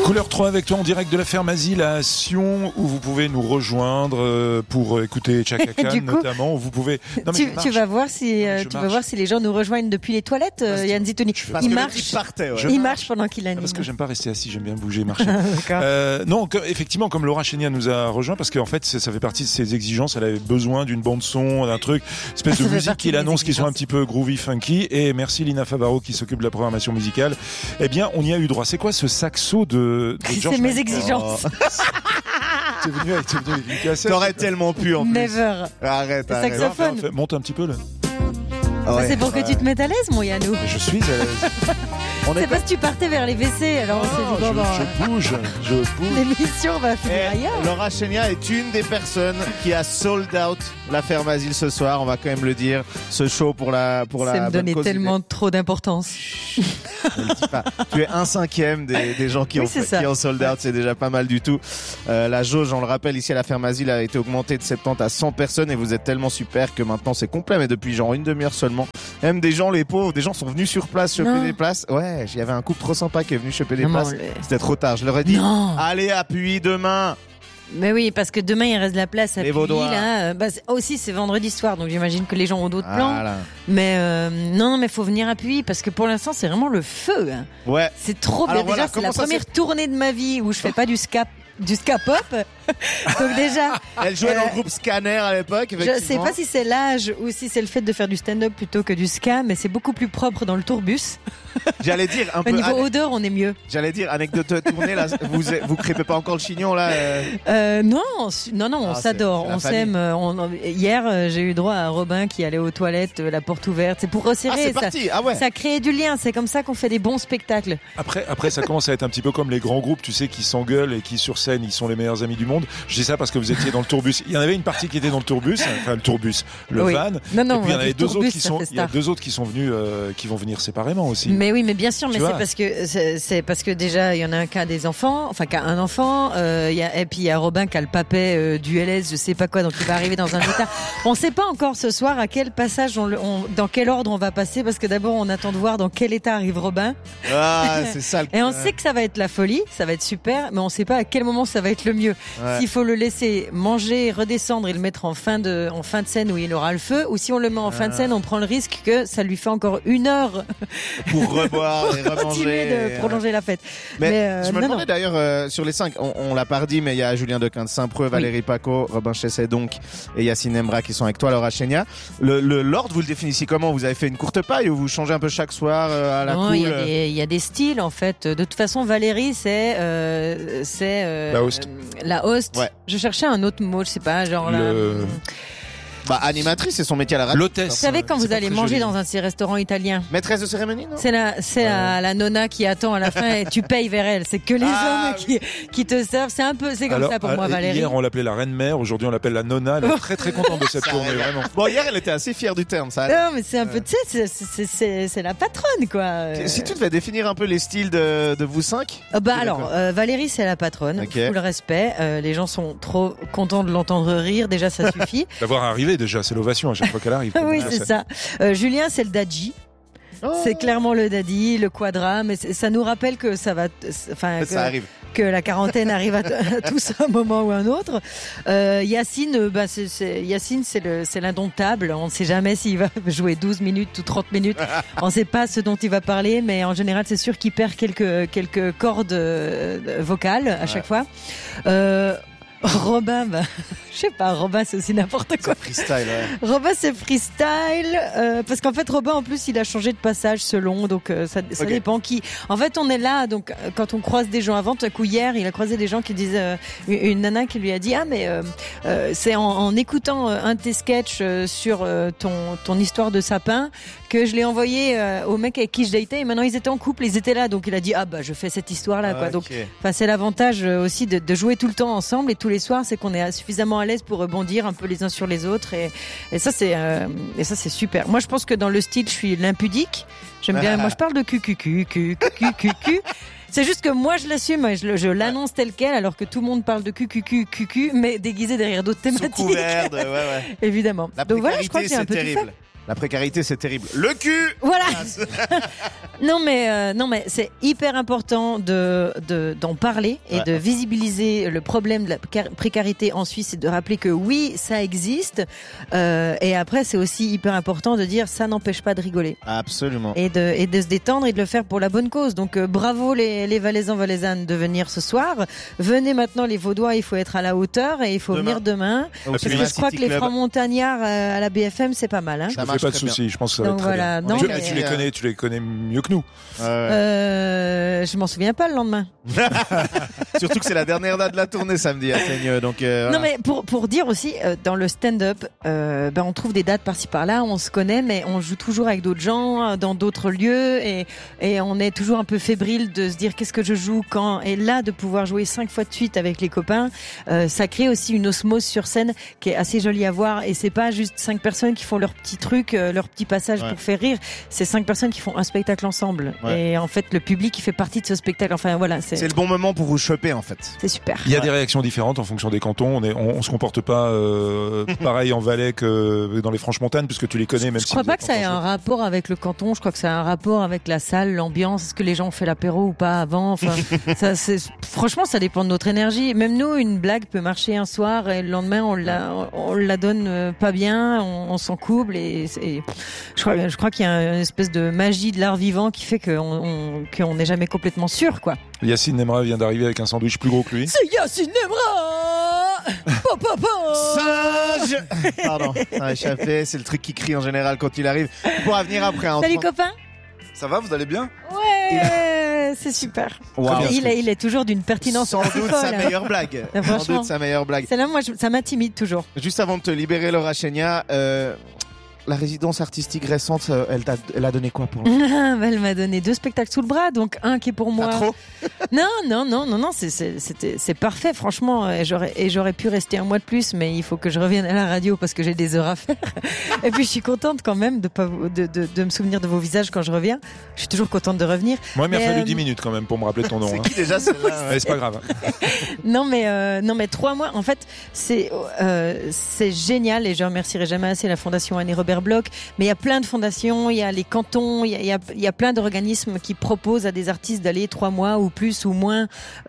Couleur 3 avec toi en direct de la ferme Asile à Sion, où vous pouvez nous rejoindre pour écouter Chaka Khan notamment. Vous pouvez. Non, mais tu vas voir si les gens nous rejoignent depuis les toilettes. Yann Zitouni, il marche pendant qu'il anime. Parce que j'aime pas rester assis, j'aime bien bouger, marcher. Non, effectivement, comme Laura Chénia nous a rejoint, parce qu'en fait, ça fait partie de ses exigences. Elle avait besoin d'une bande son, d'un truc, espèce de musique qu'il annonce qui soit un petit peu groovy, funky. Et merci Lina Favaro qui s'occupe de la programmation musicale. Eh bien, on y a eu droit. C'est quoi ce saxo de George C'est mes exigences. T'es venu avec une cassette. T'aurais tellement pu en plus. Never. Arrête. Saxophone. Monte un petit peu là. Ouais, c'est pour que tu te mettes à l'aise, mon Yannou. Je suis à l'aise. C'est parce que tu partais vers les WC, alors on s'est dit je bouge. L'émission va finir ailleurs. Laura Chénia est une des personnes qui a sold out la ferme Asile ce soir, on va quand même le dire. Ce show pour la ça me donnait tellement trop d'importance. Tu es 1/5 des gens qui ont sold out, c'est déjà pas mal du tout. La jauge, on le rappelle, ici à la ferme Asile a été augmentée de 70 à 100 personnes et vous êtes tellement super que maintenant c'est complet, mais depuis genre une demi-heure seulement. Même des gens, les pauvres, des gens sont venus sur place choper des places. Ouais, il y avait un couple trop sympa qui est venu choper des places. C'était trop tard, je leur ai dit allez, appuie demain. Mais oui, parce que demain il reste de la place à Puy, là. Aussi c'est vendredi soir, donc j'imagine que les gens ont d'autres plans. Mais non, mais faut venir à Puy parce que pour l'instant c'est vraiment le feu. Hein. Ouais. C'est trop bien. Déjà, c'est la première tournée de ma vie où je fais pas du ska pop. Donc déjà, elle jouait dans le groupe Scanner à l'époque. Je sais pas si c'est l'âge ou si c'est le fait de faire du stand-up plutôt que du ska, mais c'est beaucoup plus propre dans le tourbus. J'allais dire un peu. Au niveau odeur, on est mieux. J'allais dire anecdote tournée là. Vous crêpez pas encore le chignon là Non, on s'adore, on s'aime. Hier, j'ai eu droit à Robin qui allait aux toilettes, la porte ouverte. C'est pour resserrer. Ça crée du lien. C'est comme ça qu'on fait des bons spectacles. Après, ça commence à être un petit peu comme les grands groupes, tu sais, qui s'engueulent et qui sur scène, ils sont les meilleurs amis du monde. Je dis ça parce que vous étiez dans le tourbus. Il y en avait une partie qui était dans le tourbus, enfin le tourbus, le van. Non, et puis il y en avait deux autres qui sont venus, qui vont venir séparément aussi. Mais oui, mais bien sûr, mais c'est parce que déjà il y en a un qui a des enfants, enfin qui a un enfant, et puis il y a Robin qui a le papet du LS, je sais pas quoi, donc il va arriver dans un état. On sait pas encore ce soir à quel passage dans quel ordre on va passer, parce que d'abord on attend de voir dans quel état arrive Robin. C'est ça. Et on sait que ça va être la folie, ça va être super, mais on sait pas à quel moment ça va être le mieux. S'il faut le laisser manger, redescendre et le mettre en fin de scène où il aura le feu, ou si on le met en fin de scène, on prend le risque que ça lui fait encore 1 heure pour reboire et continuer de prolonger la fête. Mais je me demandais d'ailleurs sur les 5, on l'a pas dit, mais il y a Julien Dequin de Saint-Preux, Valérie Paco, Robin Chesset donc et Yacine Embra qui sont avec toi, Laura Chénia. L'ordre, vous le définissez comment? Vous avez fait une courte paille ou vous changez un peu chaque soir à la cool? Il y a des styles en fait. De toute façon, Valérie c'est la host. Ouais. Je cherchais un autre mot, je sais pas, genre animatrice, c'est son métier à la radio. L'hôtesse. Vous savez quand vous allez manger dans un de ces restaurants italiens. Maîtresse de cérémonie, non? C'est la nonna qui attend à la fin et tu payes vers elle. C'est que les hommes qui te servent. C'est comme ça pour moi, Valérie. Hier, on l'appelait la reine-mère. Aujourd'hui, on l'appelle la nonna. Elle est très, très contente de cette tournée, vraiment. Bon, hier, elle était assez fière du terme, ça. Non, mais c'est un peu, tu sais, c'est la patronne, quoi. Si tu devais définir un peu les styles de vous 5? Valérie, c'est la patronne. Okay. Full respect. Les gens sont trop contents de l'entendre rire. Déjà, ça suffit. D'avoir arrivé. Déjà, c'est l'ovation à chaque fois qu'elle arrive. Oui, c'est ça. Julien, c'est le daddy. C'est clairement le daddy, le quadra, mais ça nous rappelle que ça va, ça arrive. Que la quarantaine arrive à tous à un moment ou à un autre. Yacine, Yacine, c'est l'indomptable. On ne sait jamais s'il va jouer 12 minutes ou 30 minutes. On ne sait pas ce dont il va parler, mais en général, c'est sûr qu'il perd quelques cordes vocales à chaque fois. Robin, je sais pas, Robin c'est aussi n'importe quoi. C'est freestyle, ouais. Robin c'est freestyle, parce qu'en fait Robin en plus il a changé de passage selon, donc ça dépend qui. En fait on est là, donc quand on croise des gens avant, tout à coup hier il a croisé des gens qui disent, une nana qui lui a dit c'est en écoutant un de tes sketchs sur ton histoire de sapin que je l'ai envoyé au mec avec qui je datais et maintenant ils étaient en couple, ils étaient là, donc il a dit je fais cette histoire là quoi. Donc c'est l'avantage aussi de jouer tout le temps ensemble et tous les soirs, c'est qu'on est suffisamment à l'aise pour rebondir un peu les uns sur les autres et ça c'est super. Moi je pense que dans le style je suis l'impudique, j'aime bien, moi je parle de cul. C'est juste que moi je l'assume, je l'annonce tel quel, alors que tout le monde parle de cul, mais déguisé derrière d'autres thématiques. Sous couvert, évidemment. La donc voilà, je crois que j'ai un peu terrible. tout fait. La précarité, c'est terrible. Le cul. Voilà. non mais c'est hyper important d'en parler et de visibiliser le problème de la précarité en Suisse et de rappeler que oui, ça existe. Et après, c'est aussi hyper important de dire ça n'empêche pas de rigoler. Absolument. Et de se détendre et de le faire pour la bonne cause. Donc bravo les Valaisans, Valaisannes de venir ce soir. Venez maintenant les Vaudois, il faut être à la hauteur et il faut venir demain. Parce que je crois que les francs montagnards à la BFM, c'est pas mal. Hein. Ça fait pas de soucis, je pense que ça va être très bien. Non, tu les connais mieux que nous. Je m'en souviens pas le lendemain. Surtout que c'est la dernière date de la tournée samedi à Seigneux. Donc voilà. Non mais pour dire aussi, dans le stand-up, on trouve des dates par-ci par-là, on se connaît, mais on joue toujours avec d'autres gens, dans d'autres lieux, et on est toujours un peu fébrile de se dire qu'est-ce que je joue quand. Et là, de pouvoir jouer 5 fois de suite avec les copains, ça crée aussi une osmose sur scène qui est assez jolie à voir. Et c'est pas juste 5 personnes qui font leur petit truc, leur petit passage pour faire rire. C'est 5 personnes qui font un spectacle ensemble. Et en fait, le public, il fait partie de ce spectacle. Enfin voilà, c'est le bon moment pour vous choper en fait. C'est super. Il y a des réactions différentes en fonction des cantons. On se comporte pas pareil en Valais que dans les Franches-Montagnes, puisque tu les connais. Même je crois pas que ça ait un rapport avec le canton. Je crois que ça a un rapport avec la salle, l'ambiance. Est-ce que les gens ont fait l'apéro ou pas avant? Enfin, franchement, ça dépend de notre énergie. Même nous, une blague peut marcher un soir et le lendemain, on la donne pas bien. On s'en couple et je crois qu'il y a une espèce de magie de l'art vivant qui fait qu'on n'est jamais complètement sûr, quoi. Yacine Nemra vient d'arriver avec un sandwich plus gros que lui. C'est Yacine Nemra. Singe. Pardon, ça a échappé. C'est le truc qui crie en général quand il arrive. Il pourra venir après. Salut copains. Ça va, vous allez bien? Ouais, c'est super. Wow. Il est toujours d'une pertinence sans doute folle. Sa meilleure blague. Sans doute sa meilleure blague. C'est là, moi, ça m'intimide toujours. Juste avant de te libérer, Laura Chénia, la résidence artistique récente, elle a donné quoi pour Elle m'a donné 2 spectacles sous le bras, donc un qui est pour moi. Pas trop. Non, c'est parfait, franchement. Et j'aurais pu rester un mois de plus, mais il faut que je revienne à la radio parce que j'ai des heures à faire. Et puis je suis contente quand même de me souvenir de vos visages quand je reviens. Je suis toujours contente de revenir. Moi, il m'a fallu 10 minutes quand même pour me rappeler ton nom. C'est qui déjà celle-là? C'est pas grave. Non mais 3 mois. En fait, c'est génial et je remercierai jamais assez la Fondation Annie Robert Bloch, mais il y a plein de fondations, il y a les cantons, il y a plein d'organismes qui proposent à des artistes d'aller 3 mois ou plus ou moins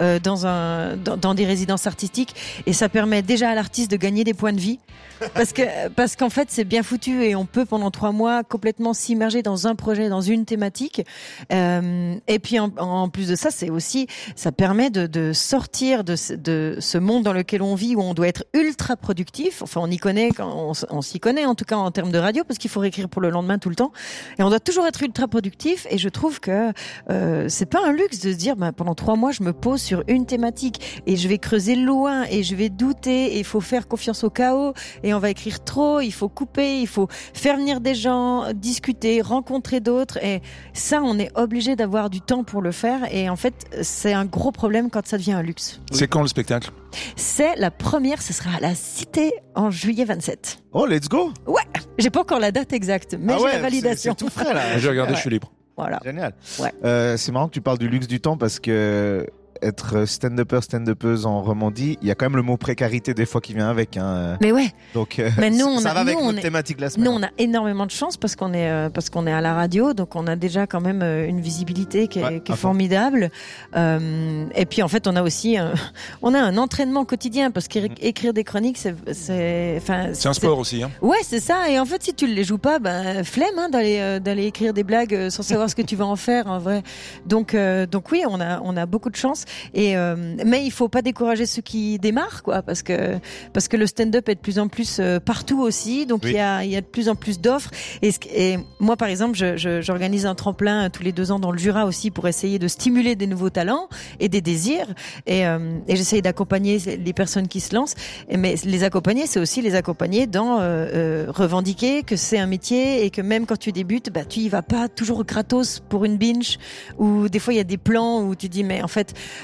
dans des résidences artistiques, et ça permet déjà à l'artiste de gagner des points de vie parce qu'en fait c'est bien foutu et on peut pendant 3 mois complètement s'immerger dans un projet, dans une thématique, et puis en plus de ça, c'est aussi, ça permet de sortir de ce monde dans lequel on vit où on doit être ultra productif. Enfin, on s'y connaît en tout cas en termes de radio, parce qu'il faut réécrire pour le lendemain tout le temps, et on doit toujours être ultra productif. Et je trouve que c'est pas un luxe de se dire pendant 3 mois je me pose sur une thématique et je vais creuser loin et je vais douter, et il faut faire confiance au chaos, et on va écrire trop, il faut couper, il faut faire venir des gens, discuter, rencontrer d'autres, et ça on est obligé d'avoir du temps pour le faire. Et en fait c'est un gros problème quand ça devient un luxe. C'est quand le spectacle? C'est la première, ce sera à la Cité en juillet 27. Oh, let's go. Ouais, j'ai pas encore la date exacte, mais j'ai la validation. C'est tout frais là. J'ai regardé, je suis libre. Voilà. Génial. Ouais. C'est marrant que tu parles du luxe du temps, parce que être stand-uppeuse en Romandie, il y a quand même le mot précarité des fois qui vient avec. Hein. Mais ouais. Donc mais nous, ça va avec notre thématique de la semaine. Nous, on a énormément de chance parce qu'on est à la radio, donc on a déjà quand même une visibilité qui est formidable. Et puis en fait, on a aussi un entraînement quotidien, parce qu'écrire des chroniques, c'est un sport aussi. Hein. Ouais, c'est ça. Et en fait, si tu les joues pas, flemme d'aller écrire des blagues sans savoir ce que tu vas en faire en vrai. Donc oui, on a beaucoup de chance. Mais il faut pas décourager ceux qui démarrent, quoi, parce que le stand-up est de plus en plus partout aussi, donc il y a de plus en plus d'offres. Et moi, par exemple, j'organise un tremplin tous les 2 ans dans le Jura aussi, pour essayer de stimuler des nouveaux talents et des désirs. Et j'essaye d'accompagner les personnes qui se lancent. Mais les accompagner, c'est aussi les accompagner dans revendiquer que c'est un métier, et que même quand tu débutes, tu y vas pas toujours gratos pour une binge, ou des fois il y a des plans où tu dis mais en fait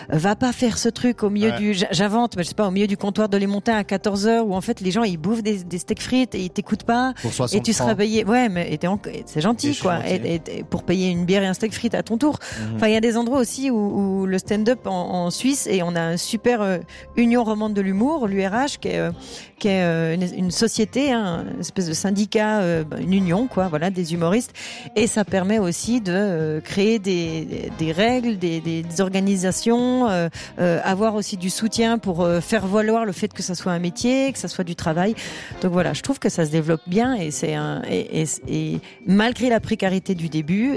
va pas faire ce truc au milieu j'invente, mais je sais pas, au milieu du comptoir de Les Montins à 14h où en fait les gens ils bouffent des steaks frites et ils t'écoutent pas. Et tu seras payé, mais c'est gentil, quoi. Et pour payer une bière et un steak frites à ton tour. Enfin, il y a des endroits aussi où le stand-up en Suisse, et on a un super Union romande de l'humour, l'URH, qui est une société, une espèce de syndicat, une union, quoi, voilà, des humoristes. Et ça permet aussi de créer des règles, des organisations, avoir aussi du soutien pour faire valoir le fait que ça soit un métier, que ça soit du travail. Donc voilà, je trouve que ça se développe bien, et et malgré la précarité du début,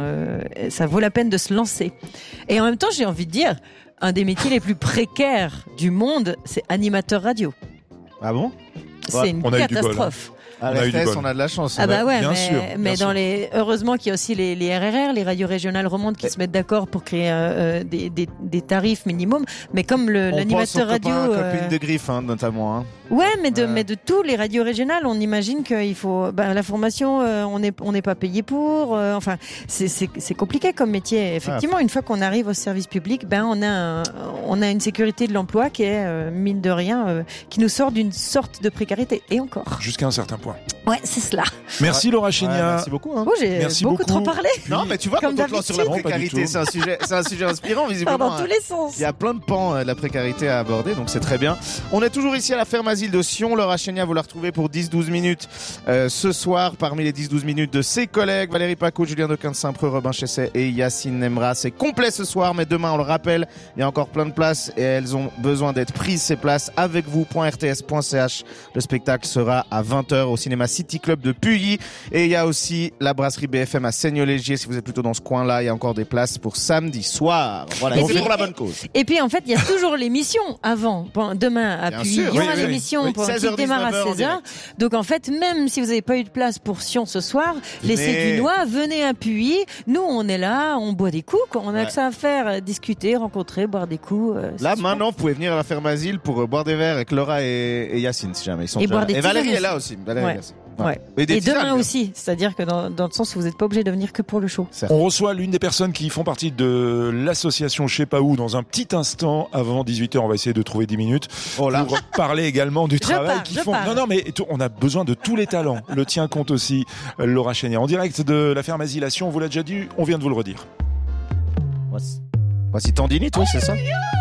ça vaut la peine de se lancer. Et en même temps, j'ai envie de dire, un des métiers les plus précaires du monde, c'est animateur radio. Ah bon? C'est une catastrophe. À la RTS, on a de la chance. Ah bah ouais, bien sûr. heureusement qu'il y a aussi les RRR, les radios régionales romandes, qui se mettent d'accord pour créer des tarifs minimums. Mais comme l'animateur radio, copine de Griffe, notamment. Hein. Ouais, mais de tous les radios régionales, on imagine qu'il faut la formation, on n'est pas payé pour. Enfin, c'est compliqué comme métier. Effectivement, une fois qu'on arrive au service public, on a une sécurité de l'emploi qui est mine de rien, qui nous sort d'une sorte de précarité, et encore. Jusqu'à un certain point. Ouais, c'est cela. Merci Laura Chénia. Merci beaucoup. Oh, j'ai beaucoup trop parlé. Non, mais tu vois, quand on te lance sur la précarité, c'est un sujet inspirant, visiblement. Dans tous les sens. Il y a plein de pans de la précarité à aborder, donc c'est très bien. On est toujours ici à la ferme Asile de Sion. Laura Chénia, vous la retrouvez pour 10-12 minutes ce soir, parmi les 10-12 minutes de ses collègues, Valérie Paco, Julien Dequin-Saint-Preux, Robin Chesset et Yacine Nemra. C'est complet ce soir, mais demain, on le rappelle, il y a encore plein de places, et elles ont besoin d'être prises, ces places, avec vous.rts.ch. Le spectacle sera à 20h au cinéma City Club de Puyi, et il y a aussi la brasserie BFM à Seigneur-Légier. Si vous êtes plutôt dans ce coin-là, il y a encore des places pour samedi soir. Voilà, c'est pour la bonne cause. Et puis en fait, il y a toujours l'émission avant. Demain à Puyi, il y aura l'émission qui démarre à 16h. Donc en fait, même si vous n'avez pas eu de place pour Sion ce soir, laissez du noix, venez à Puyi. Nous, on est là, on boit des coups, on a que ça à faire, discuter, rencontrer, boire des coups. Là, maintenant, vous pouvez venir à la ferme Asile pour boire des verres avec Laura et Yacine, si jamais ils sont déjà là. Et Valérie est là aussi. Ouais. Et demain aussi, c'est-à-dire que dans le sens où vous n'êtes pas obligé de venir que pour le show. On reçoit l'une des personnes qui font partie de l'association Je sais pas où dans un petit instant avant 18h. On va essayer de trouver 10 minutes pour parler également du travail qu'ils font. Non, mais on a besoin de tous les talents. Le tien compte aussi, Laura Chénia. En direct de la ferme Asilation, on vous l'a déjà dit, on vient de vous le redire. Voici Tandinite, c'est ça?